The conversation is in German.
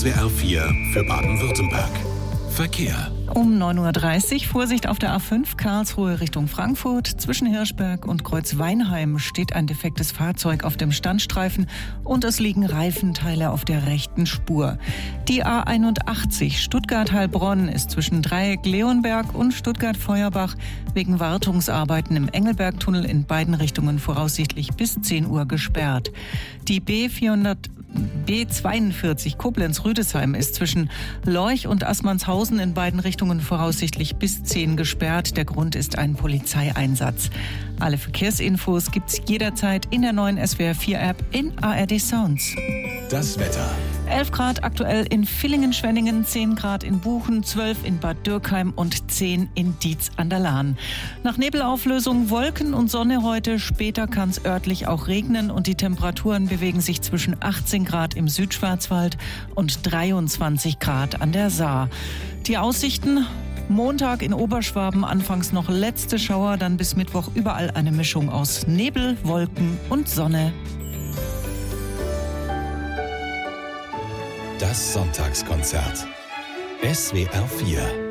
SWR 4 für Baden-Württemberg. Verkehr. Um 9.30 Uhr Vorsicht auf der A5 Karlsruhe Richtung Frankfurt. Zwischen Hirschberg und Kreuzweinheim steht ein defektes Fahrzeug auf dem Standstreifen und es liegen Reifenteile auf der rechten Spur. Die A81 Stuttgart-Heilbronn ist zwischen Dreieck-Leonberg und Stuttgart-Feuerbach wegen Wartungsarbeiten im Engelbergtunnel in beiden Richtungen voraussichtlich bis 10 Uhr gesperrt. Die B42 Koblenz-Rüdesheim ist zwischen Lorch und Assmannshausen in beiden Richtungen voraussichtlich bis 10 gesperrt. Der Grund ist ein Polizeieinsatz. Alle Verkehrsinfos gibt's jederzeit in der neuen SWR 4 App in ARD Sounds. Das Wetter. 11 Grad aktuell in Villingen-Schwenningen, 10 Grad in Buchen, 12 in Bad Dürkheim und 10 in Dietz an der Lahn. Nach Nebelauflösung Wolken und Sonne heute. Später kann es örtlich auch regnen und die Temperaturen bewegen sich zwischen 18 Grad im Südschwarzwald und 23 Grad an der Saar. Die Aussichten: Montag in Oberschwaben anfangs noch letzte Schauer, dann bis Mittwoch überall eine Mischung aus Nebel, Wolken und Sonne. Das Sonntagskonzert. SWR 4